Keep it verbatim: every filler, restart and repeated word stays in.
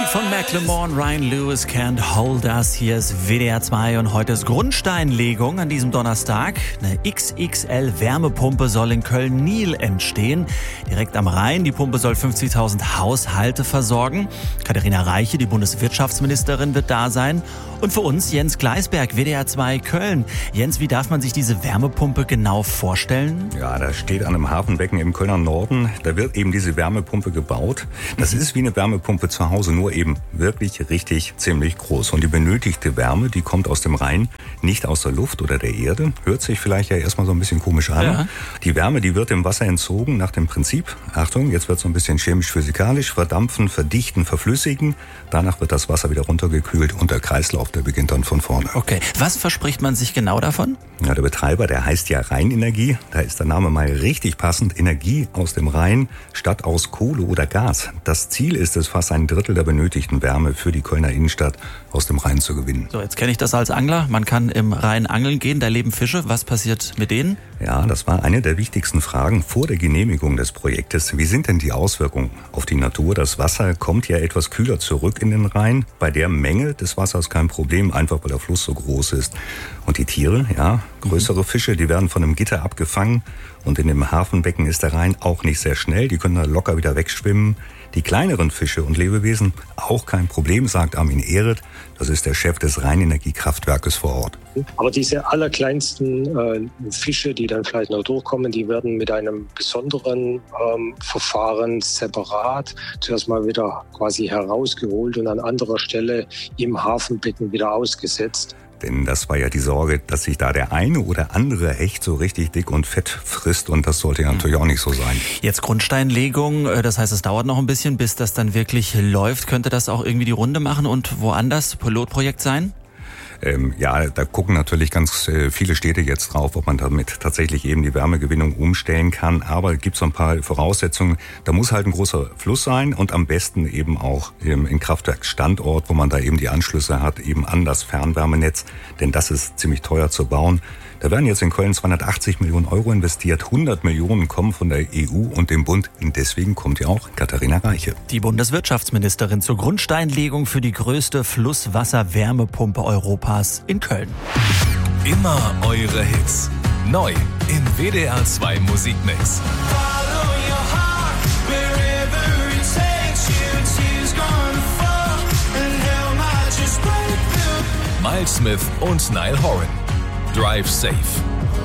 Musik von Macklemore und Ryan Lewis, Can't Hold Us. Hier ist W D R zwei und heute ist Grundsteinlegung an diesem Donnerstag. Eine X X L-Wärmepumpe soll in Köln-Niel entstehen. Direkt am Rhein. Die Pumpe soll fünfzigtausend Haushalte versorgen. Katharina Reiche, die Bundeswirtschaftsministerin, wird da sein. Und für uns Jens Gleisberg, W D R zwei Köln. Jens, wie darf man sich diese Wärmepumpe genau vorstellen? Ja, da steht an einem Hafenbecken im Kölner Norden. Da wird eben diese Wärmepumpe gebaut. Das ist wie eine Wärmepumpe zu Hause, nur eben wirklich richtig ziemlich groß. Und die benötigte Wärme, die kommt aus dem Rhein, nicht aus der Luft oder der Erde. Hört sich vielleicht ja erstmal so ein bisschen komisch an. Ja. Die Wärme, die wird dem Wasser entzogen nach dem Prinzip, Achtung, jetzt wird es so ein bisschen chemisch-physikalisch, verdampfen, verdichten, verflüssigen. Danach wird das Wasser wieder runtergekühlt und der Kreislauf, der beginnt dann von vorne. Okay, was verspricht man sich genau davon? Ja, der Betreiber, der heißt ja Rheinenergie. Da ist der Name mal richtig passend. Energie aus dem Rhein statt aus Kohle oder Gas. Das Ziel ist es, fast ein Drittel der benötigten Wärme für die Kölner Innenstadt aus dem Rhein zu gewinnen. So, jetzt kenne ich das als Angler. Man kann im Rhein angeln gehen, da leben Fische. Was passiert mit denen? Ja, das war eine der wichtigsten Fragen vor der Genehmigung des Projektes. Wie sind denn die Auswirkungen auf die Natur? Das Wasser kommt ja etwas kühler zurück in den Rhein. Bei der Menge des Wassers kein Problem, einfach weil der Fluss so groß ist. Und die Tiere, ja, größere Fische, die werden von einem Gitter abgefangen. Und in dem Hafenbecken ist der Rhein auch nicht sehr schnell. Die können da locker wieder wegschwimmen. Die kleineren Fische und Lebewesen auch kein Problem, sagt Armin Ehret. Das ist der Chef des Rheinenergiekraftwerkes vor Ort. Aber diese allerkleinsten äh, Fische, die dann vielleicht noch durchkommen, die werden mit einem besonderen ähm, Verfahren separat zuerst mal wieder quasi herausgeholt und an anderer Stelle im Hafenbecken wieder ausgesetzt. Denn das war ja die Sorge, dass sich da der eine oder andere Hecht so richtig dick und fett frisst. Und das sollte ja natürlich auch nicht so sein. Jetzt Grundsteinlegung, das heißt, es dauert noch ein bisschen, bis das dann wirklich läuft. Könnte das auch irgendwie die Runde machen und woanders Pilotprojekt sein? Ähm, ja, da gucken natürlich ganz äh, viele Städte jetzt drauf, ob man damit tatsächlich eben die Wärmegewinnung umstellen kann. Aber es gibt so ein paar Voraussetzungen. Da muss halt ein großer Fluss sein und am besten eben auch ähm, ein Kraftwerksstandort, wo man da eben die Anschlüsse hat, eben an das Fernwärmenetz. Denn das ist ziemlich teuer zu bauen. Da werden jetzt in Köln zweihundertachtzig Millionen Euro investiert. hundert Millionen kommen von der E U und dem Bund. Und deswegen kommt ja auch Katharina Reiche. Die Bundeswirtschaftsministerin zur Grundsteinlegung für die größte Flusswasser-Wärmepumpe Europas in Köln. Immer eure Hits. Neu im W D R zwei Musikmix. Miles Smith und Niall Horan. Drive Safe.